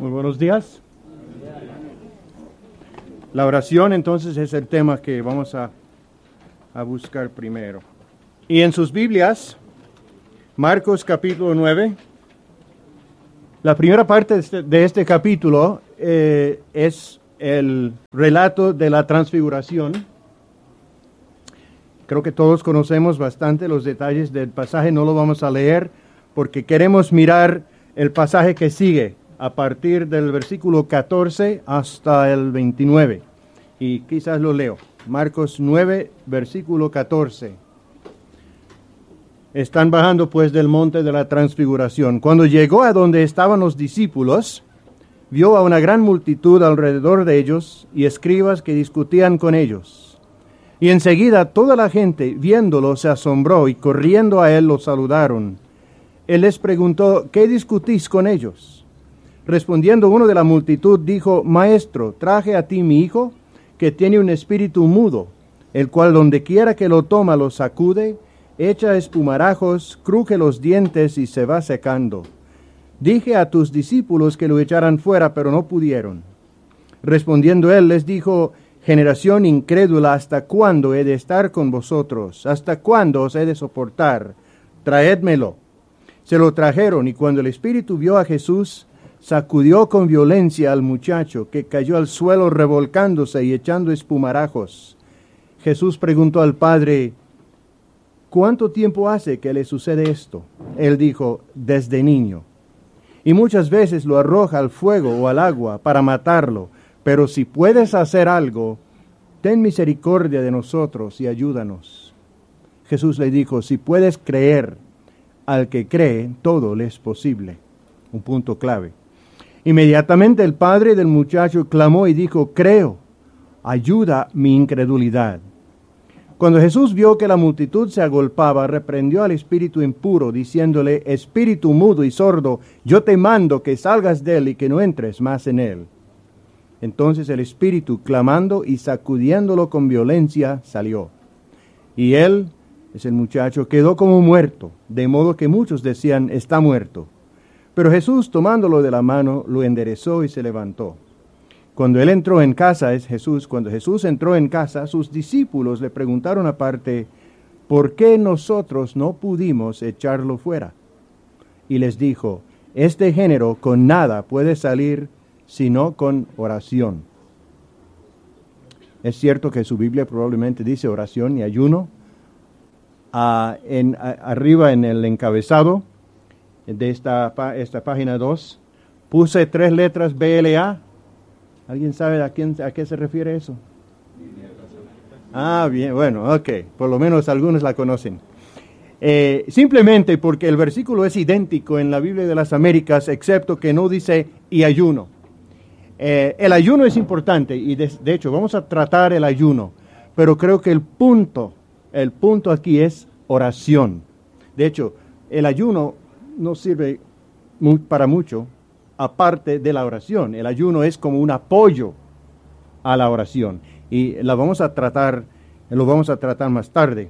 Muy buenos días. La oración entonces es el tema que vamos a buscar primero. Y en sus Biblias, Marcos capítulo 9, la primera parte de este capítulo es el relato de la transfiguración. Creo que todos conocemos bastante los detalles del pasaje, no lo vamos a leer porque queremos mirar el pasaje que sigue a partir del versículo 14 hasta el 29. Y quizás lo leo. Marcos 9, versículo 14. Están bajando pues del monte de la transfiguración. Cuando llegó a donde estaban los discípulos, vio a una gran multitud alrededor de ellos y escribas que discutían con ellos. Y enseguida toda la gente, viéndolo, se asombró y corriendo a él lo saludaron. Él les preguntó, ¿qué discutís con ellos? Respondiendo uno de la multitud, dijo, Maestro, traje a ti mi hijo, que tiene un espíritu mudo, el cual donde quiera que lo toma lo sacude, echa espumarajos, cruje los dientes y se va secando. Dije a tus discípulos que lo echaran fuera, pero no pudieron. Respondiendo él les dijo, generación incrédula, ¿hasta cuándo he de estar con vosotros? ¿Hasta cuándo os he de soportar? Traédmelo. Se lo trajeron, y cuando el espíritu vio a Jesús, sacudió con violencia al muchacho, que cayó al suelo revolcándose y echando espumarajos. Jesús preguntó al padre, ¿cuánto tiempo hace que le sucede esto? Él dijo, desde niño. Y muchas veces lo arroja al fuego o al agua para matarlo. Pero si puedes hacer algo, ten misericordia de nosotros y ayúdanos. Jesús le dijo, si puedes creer, al que cree, todo le es posible. Un punto clave. Inmediatamente el padre del muchacho clamó y dijo, creo, ayuda mi incredulidad. Cuando Jesús vio que la multitud se agolpaba, reprendió al espíritu impuro, diciéndole, espíritu mudo y sordo, yo te mando que salgas de él y que no entres más en él. Entonces el espíritu, clamando y sacudiéndolo con violencia, salió. Y él, es el muchacho, quedó como muerto, de modo que muchos decían, está muerto. Pero Jesús, tomándolo de la mano, lo enderezó y se levantó. Cuando él entró en casa, cuando Jesús entró en casa, sus discípulos le preguntaron aparte, ¿por qué nosotros no pudimos echarlo fuera? Y les dijo, este género con nada puede salir sino con oración. Es cierto que su Biblia probablemente dice oración y ayuno. Arriba en el encabezado de esta página 2, puse 3 letras BLA. ¿Alguien sabe a qué se refiere eso? Bien, bueno, ok, por lo menos algunos la conocen. Simplemente porque el versículo es idéntico en la Biblia de las Américas, excepto que no dice y ayuno. El ayuno es importante y de hecho vamos a tratar el ayuno, pero creo que el punto aquí es oración. De hecho, el ayuno no sirve para mucho aparte de la oración. El ayuno es como un apoyo a la oración y lo vamos a tratar más tarde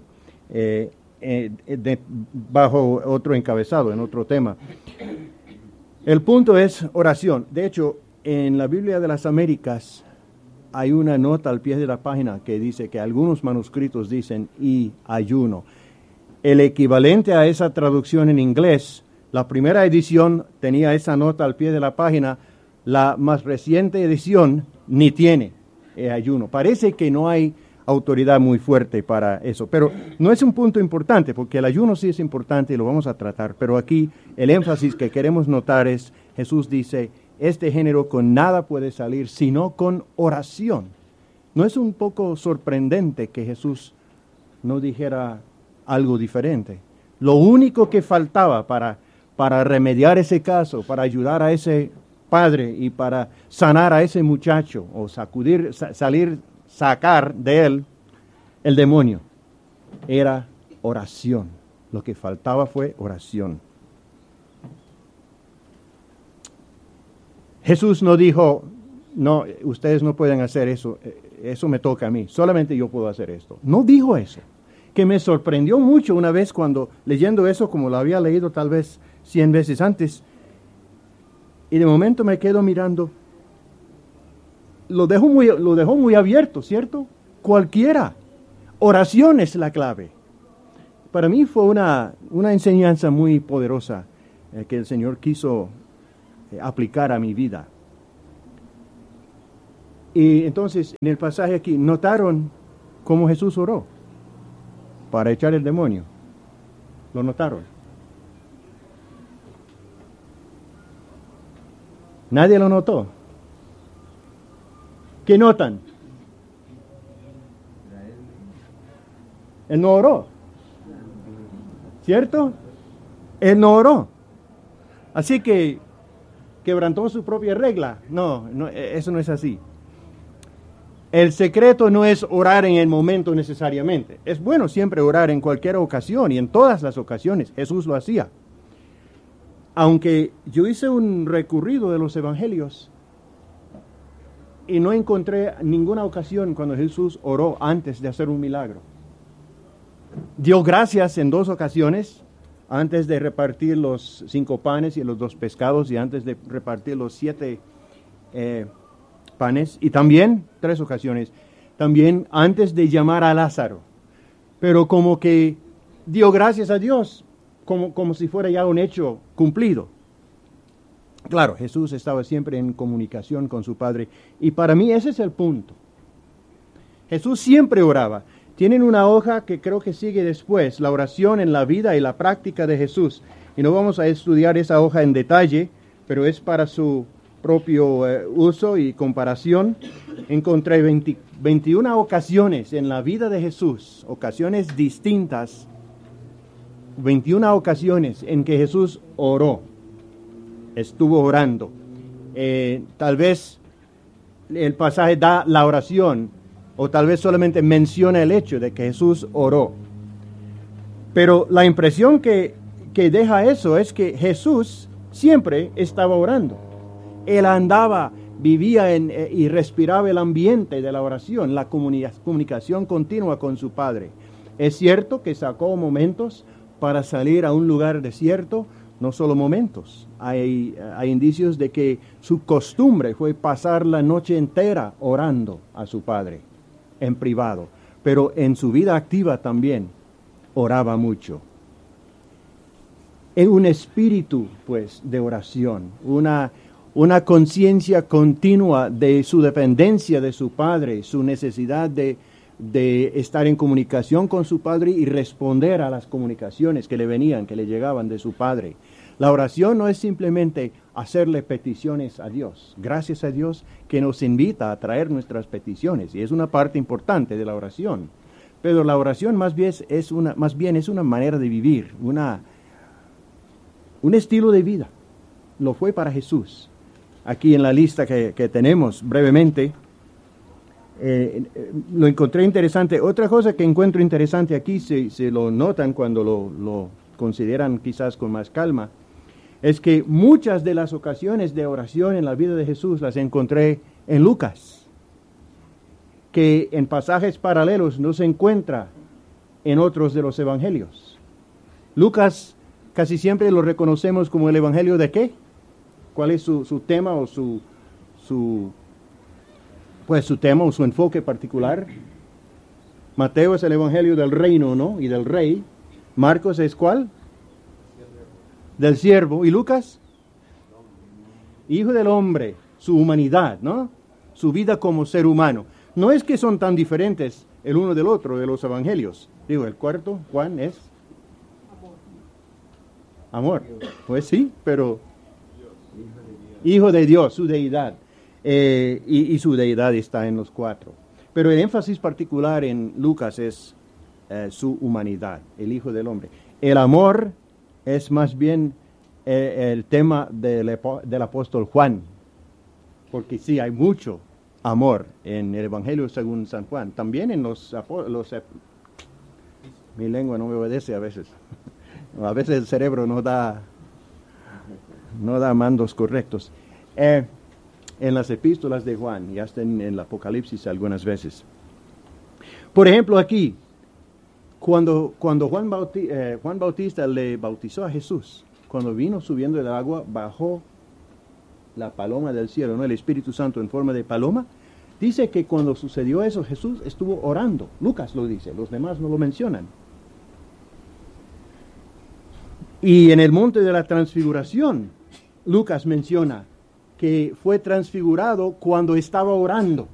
bajo otro encabezado, en otro tema. El punto es oración. De hecho, en la Biblia de las Américas hay una nota al pie de la página que dice que algunos manuscritos dicen y ayuno. El equivalente a esa traducción en inglés, la primera edición tenía esa nota al pie de la página, la más reciente edición ni tiene ayuno. Parece que no hay autoridad muy fuerte para eso, pero no es un punto importante, porque el ayuno sí es importante y lo vamos a tratar, pero aquí el énfasis que queremos notar es, Jesús dice, este género con nada puede salir sino con oración. ¿No es un poco sorprendente que Jesús no dijera algo diferente? Lo único que faltaba para remediar ese caso, para ayudar a ese padre y para sanar a ese muchacho o sacar de él el demonio, era oración. Lo que faltaba fue oración. Jesús no dijo, no, ustedes no pueden hacer eso, eso me toca a mí, solamente yo puedo hacer esto. No dijo eso, que me sorprendió mucho una vez cuando leyendo eso, como lo había leído tal vez 100 veces antes, Y de momento me quedo mirando. Lo dejó muy abierto, ¿cierto? Cualquiera. Oración es la clave. Para mí fue una enseñanza muy poderosa que el Señor quiso aplicar a mi vida. Y entonces, en el pasaje aquí, ¿notaron cómo Jesús oró para echar el demonio? ¿Lo notaron? ¿Nadie lo notó? ¿Qué notan? Él no oró. ¿Cierto? Él no oró. Así que quebrantó su propia regla. No, eso no es así. El secreto no es orar en el momento necesariamente. Es bueno siempre orar en cualquier ocasión y en todas las ocasiones. Jesús lo hacía. Aunque yo hice un recorrido de los evangelios y no encontré ninguna ocasión cuando Jesús oró antes de hacer un milagro. Dio gracias en 2 ocasiones, antes de repartir los 5 panes y los 2 pescados y antes de repartir los 7 panes, y también 3 ocasiones, también antes de llamar a Lázaro. Pero como que dio gracias a Dios, como si fuera ya un hecho cumplido. Claro, Jesús estaba siempre en comunicación con su Padre, y para mí ese es el punto. Jesús siempre oraba. Tienen una hoja que creo que sigue después, la oración en la vida y la práctica de Jesús. Y no vamos a estudiar esa hoja en detalle, pero es para su propio uso y comparación. Encontré 21 ocasiones en la vida de Jesús, ocasiones distintas, 21 ocasiones en que Jesús oró, estuvo orando. Tal vez el pasaje da la oración, o tal vez solamente menciona el hecho de que Jesús oró. Pero la impresión que deja eso es que Jesús siempre estaba orando. Él andaba, vivía y respiraba el ambiente de la oración, la comunicación continua con su Padre. Es cierto que sacó momentos para salir a un lugar desierto, no solo momentos. Hay indicios de que su costumbre fue pasar la noche entera orando a su Padre en privado, pero en su vida activa también oraba mucho. En un espíritu, pues, de oración, una conciencia continua de su dependencia de su Padre, su necesidad de estar en comunicación con su Padre y responder a las comunicaciones que le venían, que le llegaban de su Padre. La oración no es simplemente hacerle peticiones a Dios. Gracias a Dios que nos invita a traer nuestras peticiones, y es una parte importante de la oración. Pero la oración más bien es una manera de vivir, un estilo de vida. Lo fue para Jesús. Aquí en la lista que tenemos brevemente, lo encontré interesante. Otra cosa que encuentro interesante aquí, se lo notan cuando lo consideran quizás con más calma, es que muchas de las ocasiones de oración en la vida de Jesús las encontré en Lucas, que en pasajes paralelos no se encuentra en otros de los evangelios. Lucas casi siempre lo reconocemos como el evangelio de ¿qué? ¿Cuál es su tema o su tema o su enfoque particular? Mateo es el evangelio del reino, ¿no? Y del rey. Marcos es ¿cuál? Del siervo. ¿Y Lucas? Hijo del hombre, su humanidad, ¿no? Su vida como ser humano. No es que son tan diferentes el uno del otro de los evangelios. Digo, el cuarto, Juan, es amor. Pues sí, pero Hijo de Dios, su deidad. Y su deidad está en los 4. Pero el énfasis particular en Lucas es su humanidad, el Hijo del Hombre. El amor es más bien el tema del apóstol Juan, porque sí, hay mucho amor en el Evangelio según San Juan. También en mi lengua no me obedece a veces. A veces el cerebro no da mandos correctos. En las epístolas de Juan y hasta en el Apocalipsis algunas veces. Por ejemplo, aquí, cuando Juan Bautista le bautizó a Jesús, cuando vino subiendo del agua, bajó la paloma del cielo, ¿no? El Espíritu Santo en forma de paloma. Dice que cuando sucedió eso, Jesús estuvo orando. Lucas lo dice, los demás no lo mencionan. Y en el monte de la transfiguración, Lucas menciona que fue transfigurado cuando estaba orando.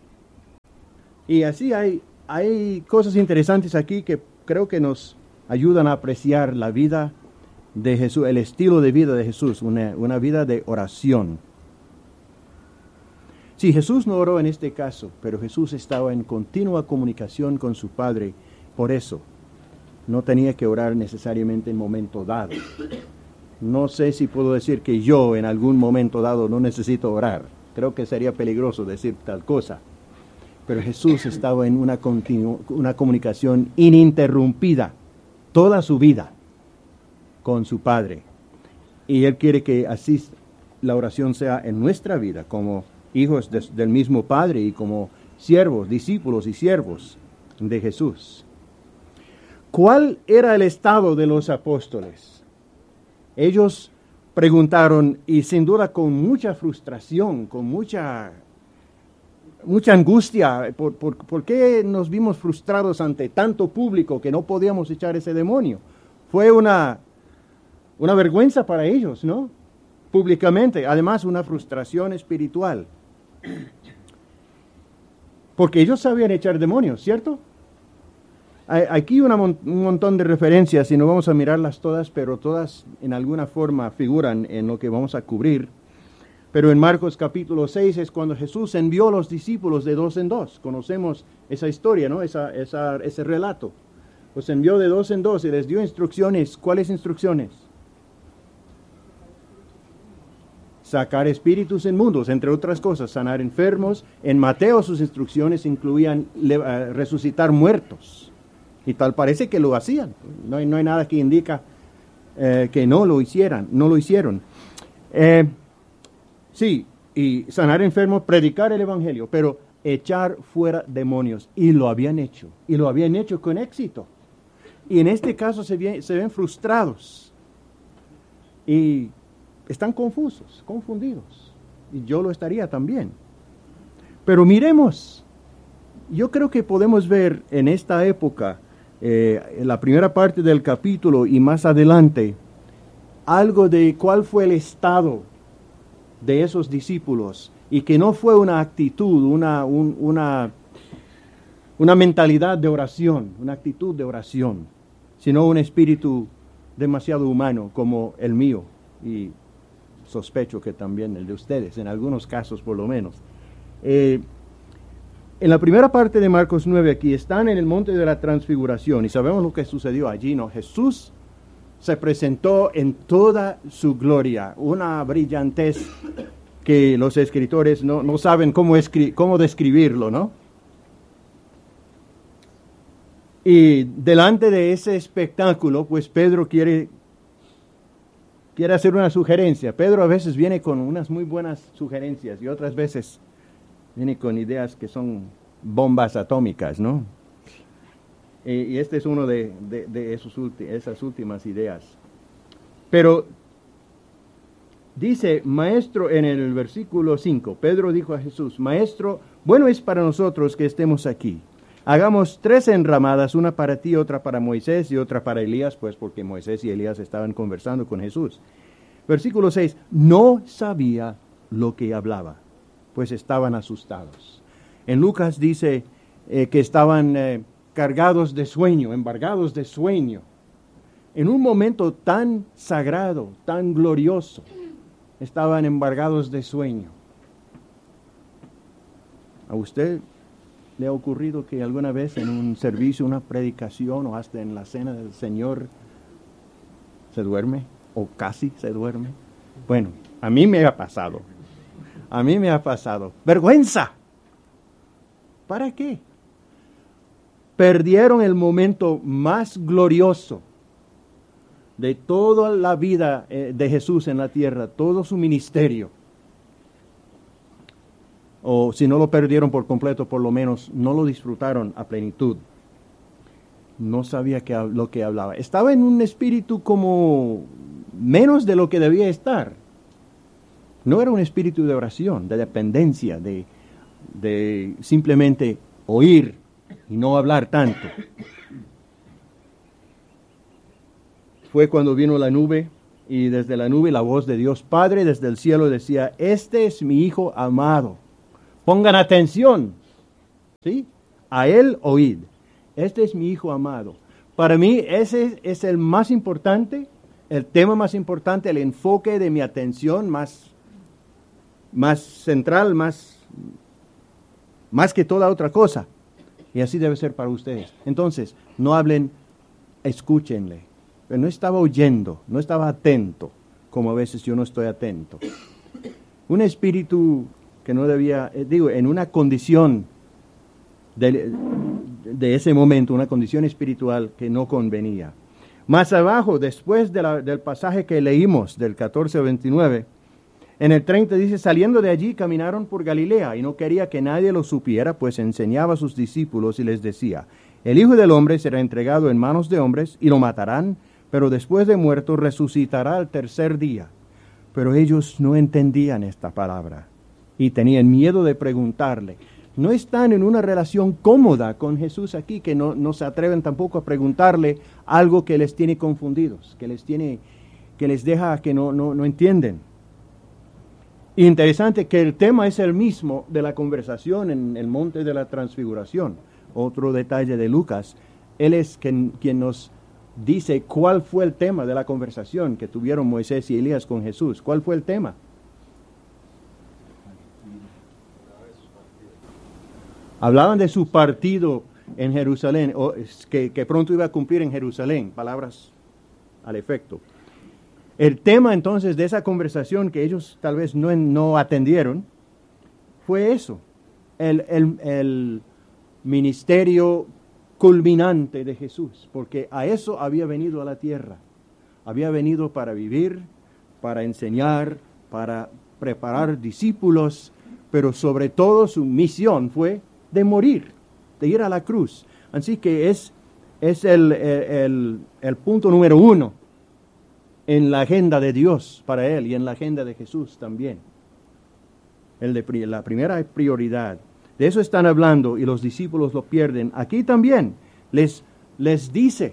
Y así hay cosas interesantes aquí que creo que nos ayudan a apreciar la vida de Jesús, el estilo de vida de Jesús, una vida de oración. Sí, Jesús no oró en este caso, pero Jesús estaba en continua comunicación con su Padre. Por eso, no tenía que orar necesariamente en momento dado. No sé si puedo decir que yo en algún momento dado no necesito orar. Creo que sería peligroso decir tal cosa. Pero Jesús estaba en una comunicación ininterrumpida toda su vida con su Padre. Y Él quiere que así la oración sea en nuestra vida, como hijos del mismo Padre y como siervos, discípulos y siervos de Jesús. ¿Cuál era el estado de los apóstoles? Ellos preguntaron, y sin duda con mucha frustración, con mucha angustia, ¿por qué nos vimos frustrados ante tanto público que no podíamos echar ese demonio? Fue una vergüenza para ellos, ¿no? Públicamente, además una frustración espiritual. Porque ellos sabían echar demonios, ¿cierto? Aquí un montón de referencias y no vamos a mirarlas todas, pero todas en alguna forma figuran en lo que vamos a cubrir. Pero en Marcos capítulo 6 es cuando Jesús envió a los discípulos de 2 en 2. Conocemos esa historia, ¿no? Ese relato. Los envió de 2 en 2 y les dio instrucciones. ¿Cuáles instrucciones? Sacar espíritus inmundos, entre otras cosas, sanar enfermos. En Mateo sus instrucciones incluían resucitar muertos. Y tal parece que lo hacían. No hay nada que indica que no lo hicieron. Sí, y sanar enfermos, predicar el evangelio, pero echar fuera demonios. Y lo habían hecho. Y lo habían hecho con éxito. Y en este caso se ven frustrados. Y están confundidos. Y yo lo estaría también. Pero miremos. Yo creo que podemos ver en esta época, en la primera parte del capítulo y más adelante, algo de cuál fue el estado de esos discípulos y que no fue una actitud, una mentalidad de oración, una actitud de oración, sino un espíritu demasiado humano como el mío y sospecho que también el de ustedes, en algunos casos por lo menos. En la primera parte de Marcos 9 aquí están en el monte de la transfiguración y sabemos lo que sucedió allí, ¿no? Jesús se presentó en toda su gloria, una brillantez que los escritores no saben cómo describirlo, ¿no? Y delante de ese espectáculo, pues Pedro quiere hacer una sugerencia. Pedro a veces viene con unas muy buenas sugerencias y otras veces viene con ideas que son bombas atómicas, ¿no? Y este es uno de esas últimas ideas. Pero dice, maestro, en el versículo 5, Pedro dijo a Jesús, maestro, bueno es para nosotros que estemos aquí. Hagamos 3 enramadas, una para ti, otra para Moisés y otra para Elías, pues porque Moisés y Elías estaban conversando con Jesús. Versículo 6, no sabía lo que hablaba, pues estaban asustados. En Lucas dice que estaban cargados de sueño, embargados de sueño. En un momento tan sagrado, tan glorioso, estaban embargados de sueño. ¿A usted le ha ocurrido que alguna vez en un servicio, una predicación o hasta en la cena del Señor se duerme o casi se duerme? Bueno, a mí me ha pasado. A mí me ha pasado. ¡Vergüenza! ¿Para qué? Perdieron el momento más glorioso de toda la vida de Jesús en la tierra, todo su ministerio. O si no lo perdieron por completo, por lo menos no lo disfrutaron a plenitud. No sabía lo que hablaba. Estaba en un espíritu como menos de lo que debía estar. No era un espíritu de oración, de dependencia, de simplemente oír y no hablar tanto. Fue cuando vino la nube, y desde la nube la voz de Dios Padre desde el cielo decía: este es mi Hijo amado. Pongan atención, ¿sí? A él oíd. Este es mi Hijo amado. Para mí ese es el más importante, el tema más importante, el enfoque de mi atención más central, más que toda otra cosa. Y así debe ser para ustedes. Entonces, no hablen, escúchenle. Pero no estaba oyendo, no estaba atento, como a veces yo no estoy atento. Un espíritu que no debía, en una condición de ese momento, una condición espiritual que no convenía. Más abajo, después del pasaje que leímos, del 14 al 29, en el 30 dice: saliendo de allí caminaron por Galilea, y no quería que nadie lo supiera, pues enseñaba a sus discípulos y les decía: el Hijo del Hombre será entregado en manos de hombres, y lo matarán, pero después de muerto resucitará al tercer día. Pero ellos no entendían esta palabra y tenían miedo de preguntarle. No están en una relación cómoda con Jesús aquí, que no se atreven tampoco a preguntarle algo que les tiene confundidos, que les deja que no entienden. Interesante que el tema es el mismo de la conversación en el monte de la transfiguración. Otro detalle de Lucas: él es quien nos dice cuál fue el tema de la conversación que tuvieron Moisés y Elías con Jesús. ¿Cuál fue el tema? Hablaban de su partido en Jerusalén, o que pronto iba a cumplir en Jerusalén, palabras al efecto. El tema entonces de esa conversación que ellos tal vez no atendieron fue eso, el ministerio culminante de Jesús, porque a eso había venido a la tierra. Había venido para vivir, para enseñar, para preparar discípulos, pero sobre todo su misión fue de morir, de ir a la cruz. Así que es el punto número 1 en la agenda de Dios para él y en la agenda de Jesús también. La primera prioridad. De eso están hablando y los discípulos lo pierden. Aquí también les dice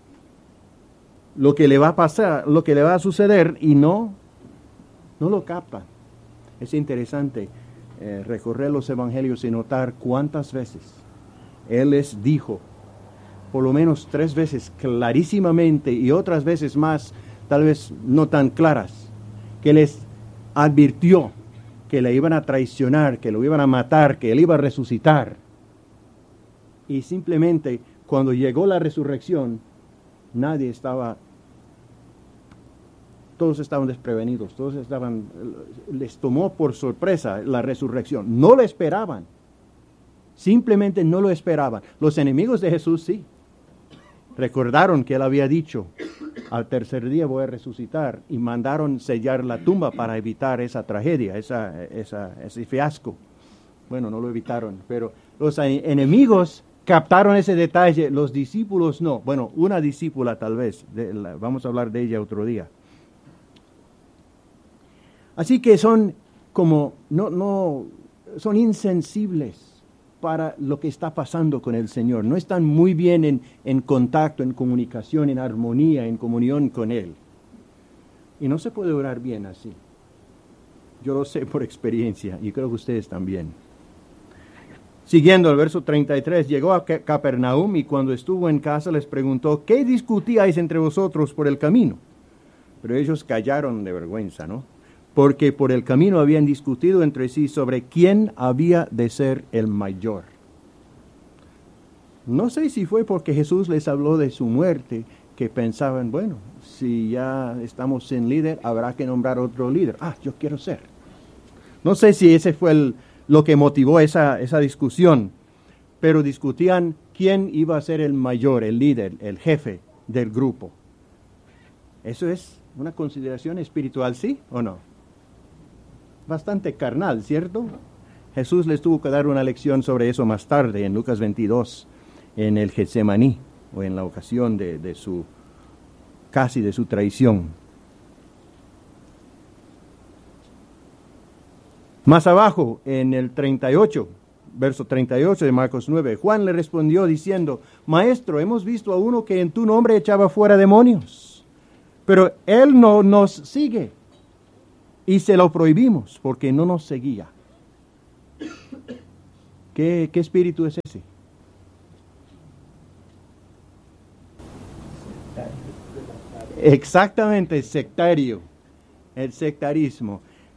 lo que le va a pasar, lo que le va a suceder, y no lo captan. Es interesante recorrer los evangelios y notar cuántas veces Él les dijo, por lo menos 3 veces clarísimamente y otras veces más, tal vez no tan claras, que les advirtió que le iban a traicionar, que lo iban a matar, que él iba a resucitar. Y simplemente cuando llegó la resurrección, todos estaban desprevenidos, les tomó por sorpresa la resurrección. No lo esperaban, simplemente no lo esperaban. Los enemigos de Jesús sí. Recordaron que él había dicho: al tercer día voy a resucitar, y mandaron sellar la tumba para evitar esa tragedia, ese fiasco. Bueno, no lo evitaron, pero los enemigos captaron ese detalle, los discípulos no. Bueno, una discípula tal vez, vamos a hablar de ella otro día. Así que son son insensibles para lo que está pasando con el Señor. No están muy bien en contacto, en comunicación, en armonía, en comunión con Él. Y no se puede orar bien así. Yo lo sé por experiencia y creo que ustedes también. Siguiendo el verso 33, llegó a Capernaum y cuando estuvo en casa les preguntó: ¿qué discutíais entre vosotros por el camino? Pero ellos callaron de vergüenza, ¿no? Porque por el camino habían discutido entre sí sobre quién había de ser el mayor. No sé si fue porque Jesús les habló de su muerte, que pensaban, bueno, si ya estamos sin líder, habrá que nombrar otro líder. Yo quiero ser. No sé si ese fue lo que motivó esa discusión, pero discutían quién iba a ser el mayor, el líder, el jefe del grupo. ¿Eso es una consideración espiritual, sí o no? Bastante carnal, ¿cierto? Jesús les tuvo que dar una lección sobre eso más tarde, en Lucas 22, en el Getsemaní, o en la ocasión de su traición. Más abajo, en el 38, verso 38 de Marcos 9, Juan le respondió diciendo, Maestro, hemos visto a uno que en tu nombre echaba fuera demonios, pero él no nos sigue y se lo prohibimos porque no nos seguía. ¿Qué espíritu es ese? Exactamente, sectario, el sectarismo.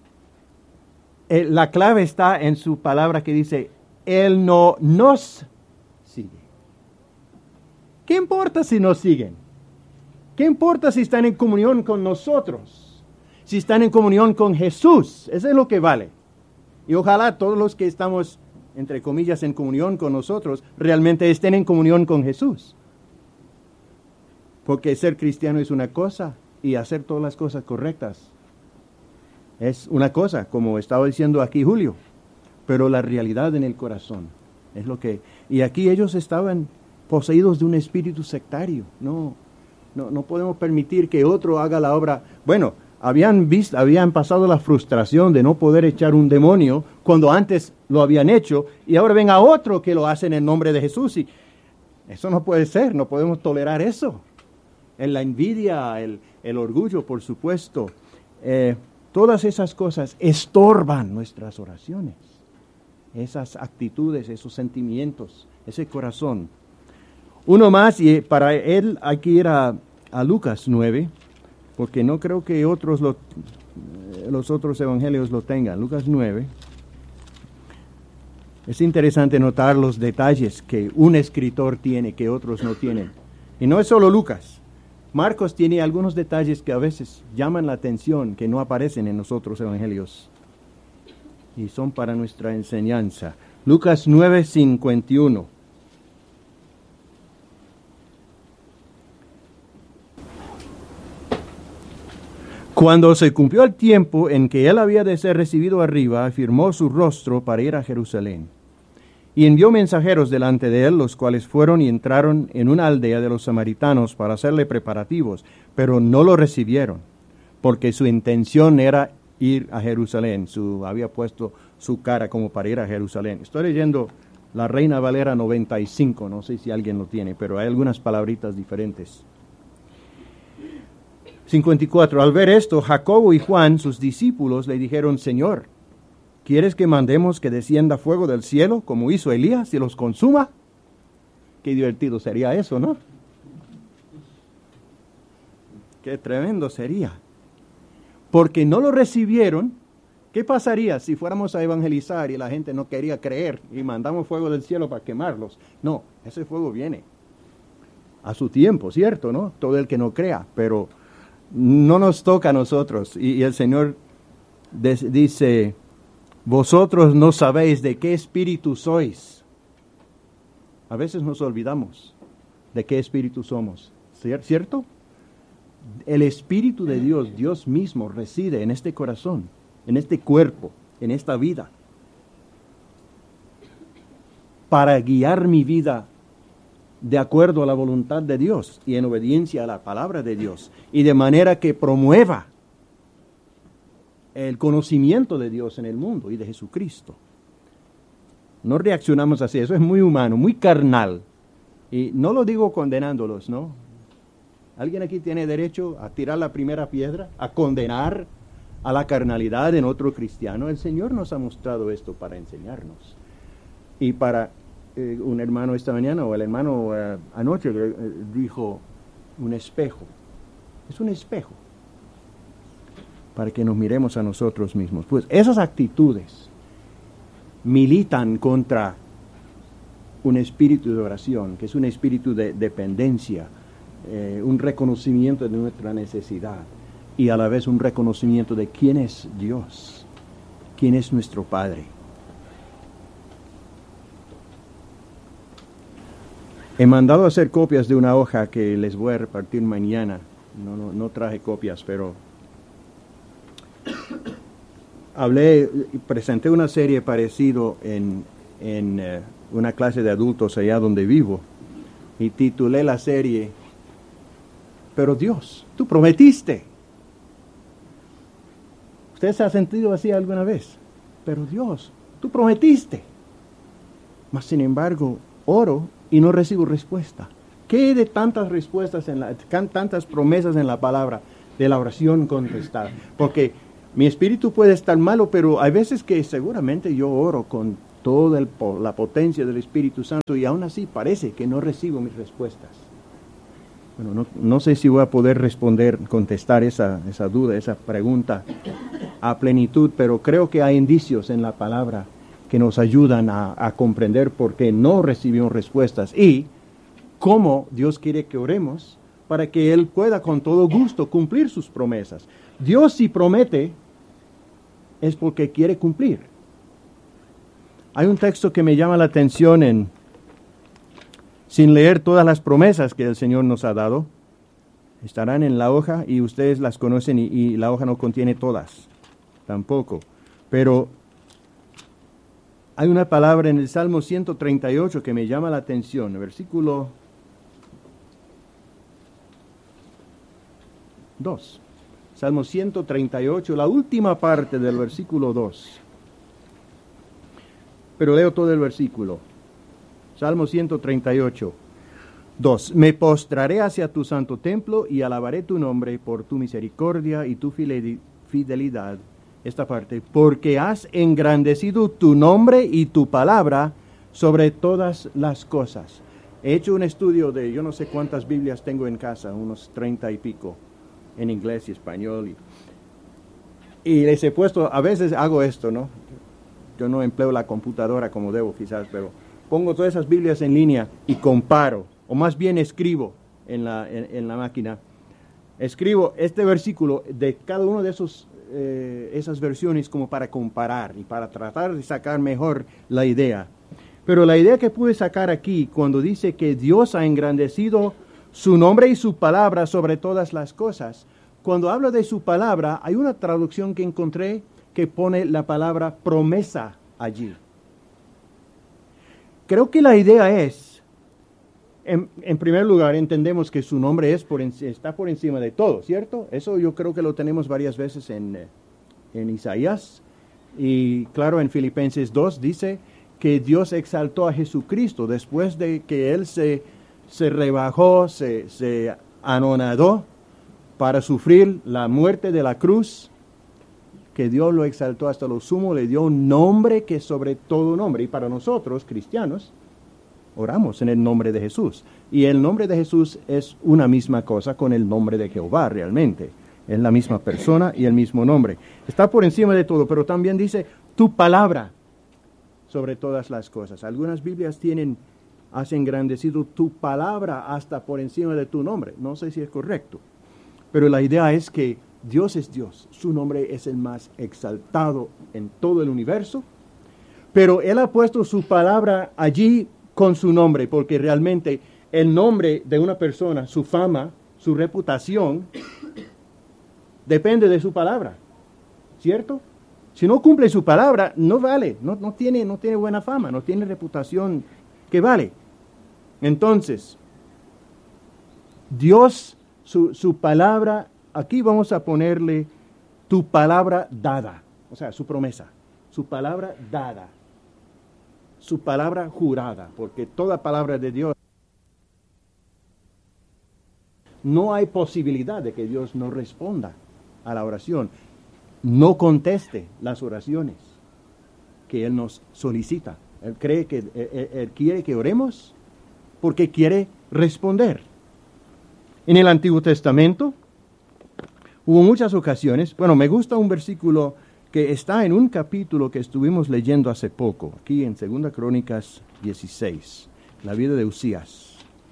La clave está en su palabra que dice, Él no nos sigue. ¿Qué importa si nos siguen? ¿Qué importa si están en comunión con nosotros? Si están en comunión con Jesús, eso es lo que vale. Y ojalá todos los que estamos, entre comillas, en comunión con nosotros, realmente estén en comunión con Jesús. Porque ser cristiano es una cosa y hacer todas las cosas correctas es una cosa, como estaba diciendo aquí Julio, pero la realidad en el corazón es lo que... Y aquí ellos estaban poseídos de un espíritu sectario. No podemos permitir que otro haga la obra. Bueno, habían pasado la frustración de no poder echar un demonio cuando antes lo habían hecho y ahora ven a otro que lo hace en el nombre de Jesús. Y eso no puede ser, no podemos tolerar eso. En la envidia, el orgullo, por supuesto. Todas esas cosas estorban nuestras oraciones. Esas actitudes, esos sentimientos, ese corazón. Uno más, y para él hay que ir a Lucas 9, porque no creo que los otros evangelios lo tengan. Lucas 9. Es interesante notar los detalles que un escritor tiene que otros no tienen. Y no es solo Lucas. Marcos tiene algunos detalles que a veces llaman la atención, que no aparecen en los otros evangelios. Y son para nuestra enseñanza. Lucas 9:51. Cuando se cumplió el tiempo en que él había de ser recibido arriba, afirmó su rostro para ir a Jerusalén. Y envió mensajeros delante de él, los cuales fueron y entraron en una aldea de los samaritanos para hacerle preparativos, pero no lo recibieron, porque su intención era ir a Jerusalén. Había puesto su cara como para ir a Jerusalén. Estoy leyendo la Reina Valera 95, no sé si alguien lo tiene, pero hay algunas palabritas diferentes. 54. Al ver esto, Jacobo y Juan, sus discípulos, le dijeron, Señor, ¿quieres que mandemos que descienda fuego del cielo, como hizo Elías, y los consuma? Qué divertido sería eso, ¿no? Qué tremendo sería. Porque no lo recibieron. ¿Qué pasaría si fuéramos a evangelizar y la gente no quería creer y mandamos fuego del cielo para quemarlos? No, ese fuego viene a su tiempo, ¿cierto? ¿No? Todo el que no crea, pero no nos toca a nosotros. Y el Señor dice, vosotros no sabéis de qué espíritu sois. A veces nos olvidamos de qué espíritu somos, ¿cierto? El Espíritu de Dios, Dios mismo, reside en este corazón, en este cuerpo, en esta vida, para guiar mi vida de acuerdo a la voluntad de Dios y en obediencia a la palabra de Dios, y de manera que promueva el conocimiento de Dios en el mundo y de Jesucristo. No reaccionamos así, eso es muy humano, muy carnal. Y no lo digo condenándolos, ¿no? ¿Alguien aquí tiene derecho a tirar la primera piedra, a condenar a la carnalidad en otro cristiano? El Señor nos ha mostrado esto para enseñarnos. Y para un hermano esta mañana, o el hermano anoche dijo, un espejo. Es un espejo para que nos miremos a nosotros mismos. Pues esas actitudes militan contra un espíritu de oración, que es un espíritu de dependencia, un reconocimiento de nuestra necesidad y a la vez un reconocimiento de quién es Dios, quién es nuestro Padre. He mandado a hacer copias de una hoja que les voy a repartir mañana. No traje copias, pero presenté una serie parecido en una clase de adultos allá donde vivo, y titulé la serie, Pero Dios, tú prometiste. ¿Usted se ha sentido así alguna vez? pero Dios, tú prometiste. Mas sin embargo, oro y no recibo respuesta. ¿Qué de tantas respuestas, tantas promesas en la palabra de la oración contestada? Porque mi espíritu puede estar malo, pero hay veces que seguramente yo oro con toda la potencia del Espíritu Santo y aún así parece que no recibo mis respuestas. Bueno, no sé si voy a poder contestar esa duda, esa pregunta a plenitud, pero creo que hay indicios en la palabra que nos ayudan a comprender por qué no recibimos respuestas y cómo Dios quiere que oremos para que Él pueda con todo gusto cumplir sus promesas. Dios si promete es porque quiere cumplir. Hay un texto que me llama la atención sin leer todas las promesas que el Señor nos ha dado. Estarán en la hoja y ustedes las conocen y la hoja no contiene todas, tampoco. Pero hay una palabra en el Salmo 138 que me llama la atención, el versículo 2. Salmo 138, la última parte del versículo 2. Pero leo todo el versículo. Salmo 138, 2. Me postraré hacia tu santo templo y alabaré tu nombre por tu misericordia y tu fidelidad. Esta parte, porque has engrandecido tu nombre y tu palabra sobre todas las cosas. He hecho un estudio de yo no sé cuántas Biblias tengo en casa, unos 30 y pico, en inglés y español. Y les he puesto, a veces hago esto, ¿no? Yo no empleo la computadora como debo quizás, pero pongo todas esas Biblias en línea y comparo, o más bien escribo en la máquina. Escribo este versículo de cada uno de esas versiones como para comparar y para tratar de sacar mejor la idea. Pero la idea que pude sacar aquí, cuando dice que Dios ha engrandecido su nombre y su palabra sobre todas las cosas, cuando habla de su palabra, hay una traducción que encontré que pone la palabra promesa allí. Creo que la idea es, en primer lugar, entendemos que su nombre está por encima de todo, ¿cierto? Eso yo creo que lo tenemos varias veces en Isaías. Y claro, en Filipenses 2 dice que Dios exaltó a Jesucristo después de que Él se rebajó, se anonadó para sufrir la muerte de la cruz, que Dios lo exaltó hasta lo sumo, le dio un nombre que sobre todo nombre. Y para nosotros, cristianos, oramos en el nombre de Jesús. Y el nombre de Jesús es una misma cosa con el nombre de Jehová realmente. Es la misma persona y el mismo nombre. Está por encima de todo, pero también dice tu palabra sobre todas las cosas. Algunas Biblias has engrandecido tu palabra hasta por encima de tu nombre. No sé si es correcto, pero la idea es que Dios es Dios. Su nombre es el más exaltado en todo el universo, pero Él ha puesto su palabra allí con su nombre, porque realmente el nombre de una persona, su fama, su reputación, depende de su palabra, ¿cierto? Si no cumple su palabra, no vale, no tiene buena fama, no tiene reputación que vale. Entonces, Dios, su palabra, aquí vamos a ponerle tu palabra dada, o sea, su promesa, su palabra dada, su palabra jurada, porque toda palabra de Dios, no hay posibilidad de que Dios no responda a la oración, no conteste las oraciones que Él nos solicita. Él quiere que oremos porque quiere responder. En el Antiguo Testamento hubo muchas ocasiones, me gusta un versículo que está en un capítulo que estuvimos leyendo hace poco, aquí en 2 Crónicas 16, la vida de Usías.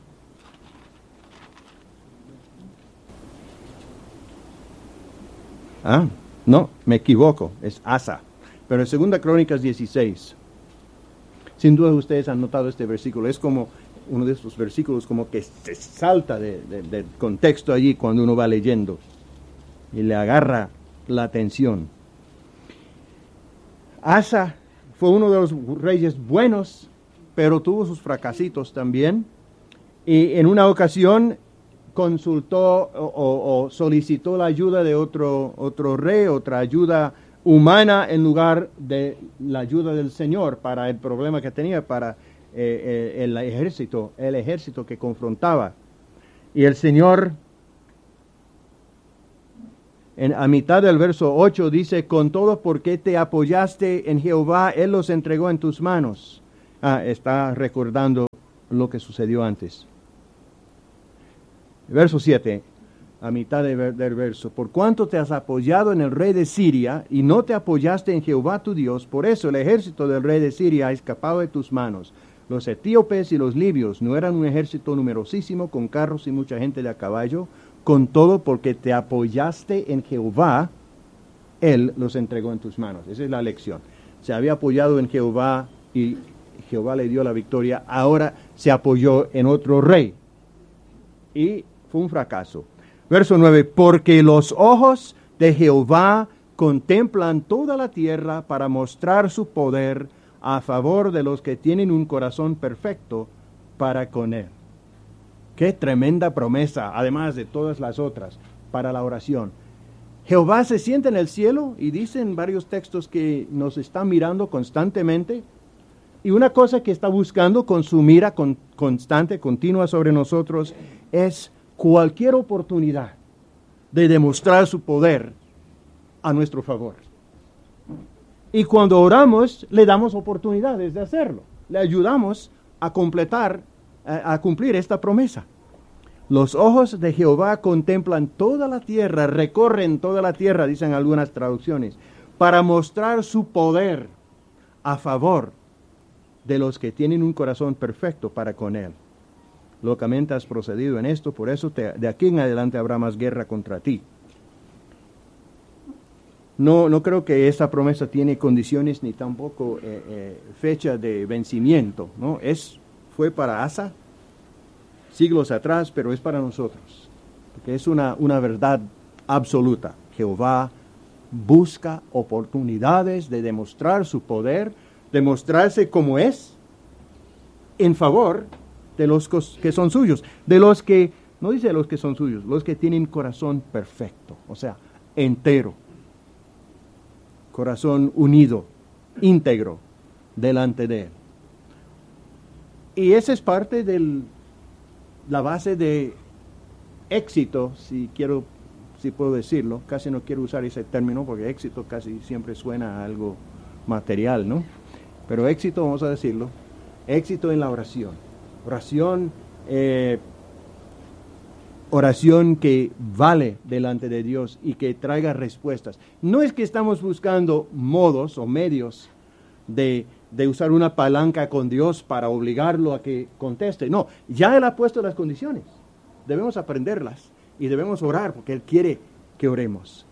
No, me equivoco, es Asa, pero en 2 Crónicas 16. Sin duda ustedes han notado este versículo, es como uno de estos versículos como que se salta del contexto allí cuando uno va leyendo y le agarra la atención. Asa fue uno de los reyes buenos, pero tuvo sus fracasitos también. Y en una ocasión consultó o solicitó la ayuda de otro rey, otra ayuda humana en lugar de la ayuda del Señor para el problema que tenía, para el ejército que confrontaba. Y el Señor, a mitad del verso 8, dice, con todo porque te apoyaste en Jehová, Él los entregó en tus manos. Está recordando lo que sucedió antes. Verso 7, a mitad del verso. Por cuanto te has apoyado en el rey de Siria y no te apoyaste en Jehová tu Dios, por eso el ejército del rey de Siria ha escapado de tus manos. Los etíopes y los libios no eran un ejército numerosísimo con carros y mucha gente de a caballo, con todo porque te apoyaste en Jehová, Él los entregó en tus manos. Esa es la lección. Se había apoyado en Jehová y Jehová le dio la victoria. Ahora se apoyó en otro rey y fue un fracaso. Verso 9, porque los ojos de Jehová contemplan toda la tierra para mostrar su poder a favor de los que tienen un corazón perfecto para con Él. Qué tremenda promesa, además de todas las otras, para la oración. Jehová se sienta en el cielo y dicen varios textos que nos está mirando constantemente. Y una cosa que está buscando con su mira constante, continua sobre nosotros, es cualquier oportunidad de demostrar su poder a nuestro favor. Y cuando oramos, le damos oportunidades de hacerlo. Le ayudamos a cumplir esta promesa. Los ojos de Jehová contemplan toda la tierra, recorren toda la tierra, dicen algunas traducciones, para mostrar su poder a favor de los que tienen un corazón perfecto para con Él. Locamente has procedido en esto, por eso de aquí en adelante habrá más guerra contra ti. No creo que esta promesa tiene condiciones ni tampoco fecha de vencimiento, ¿no? Fue para Asa siglos atrás, pero es para nosotros, porque es una verdad absoluta. Jehová busca oportunidades de demostrar su poder, demostrarse como es, en favor de los que son suyos, de los que, no dice los que son suyos, los que tienen corazón perfecto, o sea, entero, corazón unido, íntegro, delante de Él. Y esa es parte de la base de éxito, si puedo decirlo. Casi no quiero usar ese término porque éxito casi siempre suena a algo material, ¿no? Pero éxito, vamos a decirlo, éxito en la oración. Oración que vale delante de Dios y que traiga respuestas. No es que estamos buscando modos o medios de usar una palanca con Dios para obligarlo a que conteste. No, ya Él ha puesto las condiciones. Debemos aprenderlas y debemos orar porque Él quiere que oremos.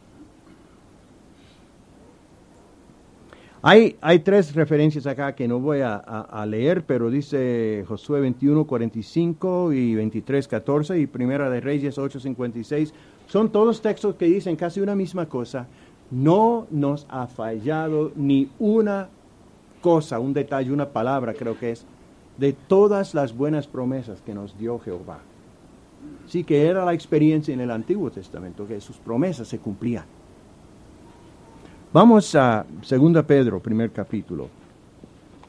Hay tres referencias acá que no voy a leer, pero dice Josué 21:45 y 23:14 y Primera de Reyes 8:56. Son todos textos que dicen casi una misma cosa. No nos ha fallado ni una cosa, un detalle, una palabra creo que es, de todas las buenas promesas que nos dio Jehová. Sí que era la experiencia en el Antiguo Testamento, que sus promesas se cumplían. Vamos a 2 Pedro, primer capítulo.